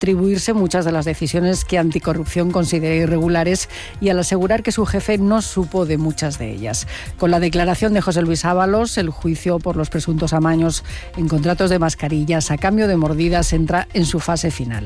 atribuirse muchas de las decisiones que Anticorrupción considera irregulares y al asegurar que su jefe no supo de muchas de ellas. Con la declaración de José Luis Ábalos, el juicio por los presuntos amaños en contratos de mascarillas a cambio de mordidas entra en su fase final.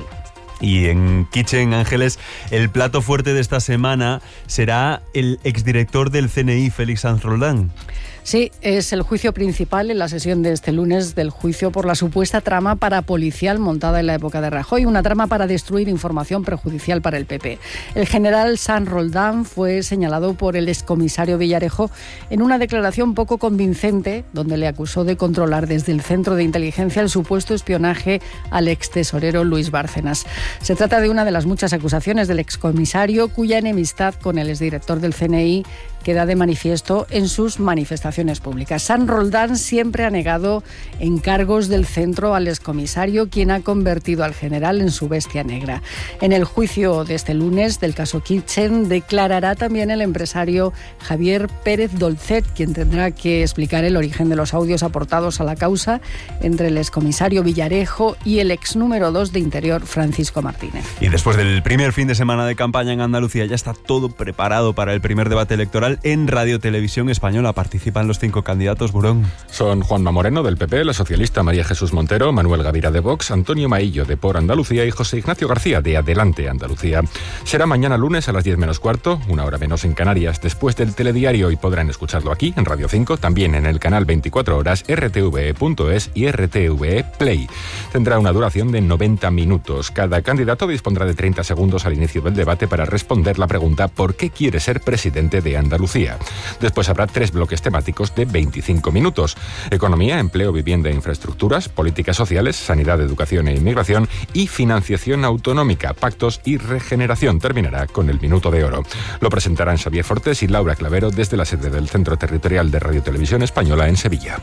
Y en Kitchen, Ángeles, el plato fuerte de esta semana será el exdirector del CNI, Félix Sanz Roldán. Sí, es el juicio principal en la sesión de este lunes del juicio por la supuesta trama parapolicial montada en la época de Rajoy, una trama para destruir información perjudicial para el PP. El general Sanz Roldán fue señalado por el excomisario Villarejo en una declaración poco convincente, donde le acusó de controlar desde el Centro de Inteligencia el supuesto espionaje al extesorero Luis Bárcenas. Se trata de una de las muchas acusaciones del excomisario, cuya enemistad con el exdirector del CNI queda de manifiesto en sus manifestaciones públicas. Sanz Roldán siempre ha negado encargos del centro al excomisario, quien ha convertido al general en su bestia negra. En el juicio de este lunes del caso Kitchen declarará también el empresario Javier Pérez Dolcet, quien tendrá que explicar el origen de los audios aportados a la causa entre el excomisario Villarejo y el ex número 2 de Interior, Francisco Martínez. Y después del primer fin de semana de campaña en Andalucía, ya está todo preparado para el primer debate electoral en Radio Televisión Española. Participan los 5 candidatos, Burón. Son Juanma Moreno, del PP, la socialista María Jesús Montero, Manuel Gavira, de Vox, Antonio Maillo, de Por Andalucía, y José Ignacio García, de Adelante Andalucía. Será mañana lunes a las 10 menos cuarto, una hora menos en Canarias, después del telediario, y podrán escucharlo aquí, en Radio 5, también en el canal 24 horas, rtve.es y rtve Play. Tendrá una duración de 90 minutos. Cada candidato dispondrá de 30 segundos al inicio del debate para responder la pregunta ¿por qué quiere ser presidente de Andalucía? Después habrá 3 bloques temáticos de 25 minutos. Economía, empleo, vivienda e infraestructuras, políticas sociales, sanidad, educación e inmigración y financiación autonómica, pactos y regeneración. Terminará con el Minuto de Oro. Lo presentarán Xavier Fortés y Laura Clavero desde la sede del Centro Territorial de Radio Televisión Española en Sevilla.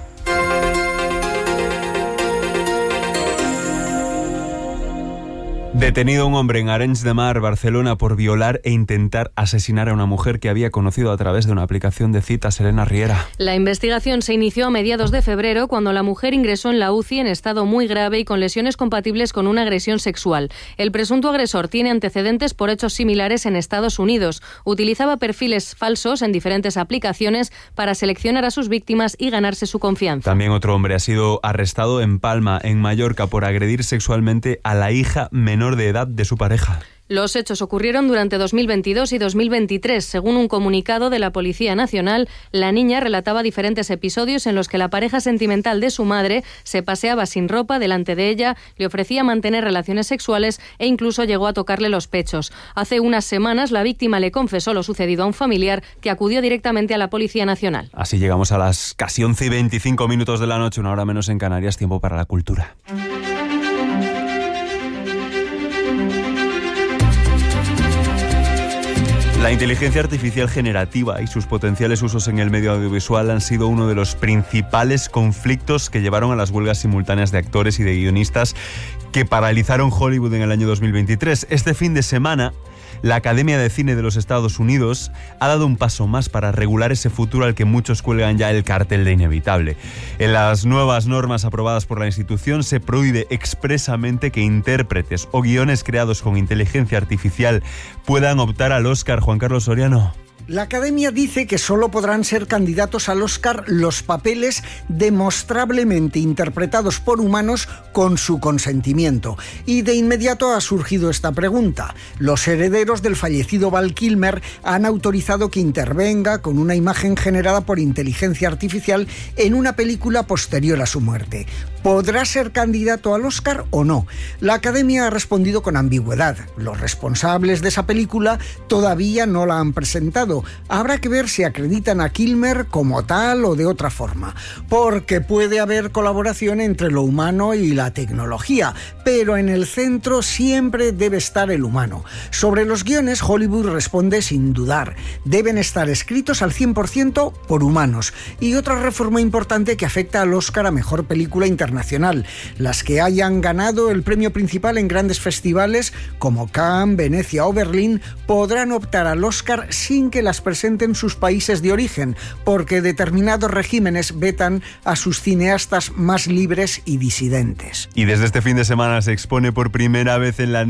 Detenido un hombre en Arenys de Mar, Barcelona, por violar e intentar asesinar a una mujer que había conocido a través de una aplicación de citas. Elena Riera. La investigación se inició a mediados de febrero, cuando la mujer ingresó en la UCI en estado muy grave y con lesiones compatibles con una agresión sexual. El presunto agresor tiene antecedentes por hechos similares en Estados Unidos. Utilizaba perfiles falsos en diferentes aplicaciones para seleccionar a sus víctimas y ganarse su confianza. También otro hombre ha sido arrestado en Palma, en Mallorca, por agredir sexualmente a la hija menor de edad de su pareja. Los hechos ocurrieron durante 2022 y 2023. Según un comunicado de la Policía Nacional, la niña relataba diferentes episodios en los que la pareja sentimental de su madre se paseaba sin ropa delante de ella, le ofrecía mantener relaciones sexuales e incluso llegó a tocarle los pechos. Hace unas semanas, la víctima le confesó lo sucedido a un familiar que acudió directamente a la Policía Nacional. Así llegamos a las casi 11:25 de la noche, una hora menos en Canarias, tiempo para la cultura. La inteligencia artificial generativa y sus potenciales usos en el medio audiovisual han sido uno de los principales conflictos que llevaron a las huelgas simultáneas de actores y de guionistas que paralizaron Hollywood en el año 2023. Este fin de semana, la Academia de Cine de los Estados Unidos ha dado un paso más para regular ese futuro al que muchos cuelgan ya el cartel de inevitable. En las nuevas normas aprobadas por la institución se prohíbe expresamente que intérpretes o guiones creados con inteligencia artificial puedan optar al Oscar. Juan Carlos Soriano. La Academia dice que solo podrán ser candidatos al Oscar los papeles demostrablemente interpretados por humanos con su consentimiento. Y de inmediato ha surgido esta pregunta. Los herederos del fallecido Val Kilmer han autorizado que intervenga con una imagen generada por inteligencia artificial en una película posterior a su muerte. ¿Podrá ser candidato al Oscar o no? La Academia ha respondido con ambigüedad. Los responsables de esa película todavía no la han presentado. Habrá que ver si acreditan a Kilmer como tal o de otra forma, porque puede haber colaboración entre lo humano y la tecnología, pero en el centro siempre debe estar el humano. Sobre los guiones, Hollywood responde sin dudar. Deben estar escritos al 100% por humanos. Y otra reforma importante que afecta al Oscar a Mejor Película Internacional. Las que hayan ganado el premio principal en grandes festivales como Cannes, Venecia o Berlín podrán optar al Oscar sin que las presenten sus países de origen, porque determinados regímenes vetan a sus cineastas más libres y disidentes. Y desde este fin de semana se expone por primera vez en la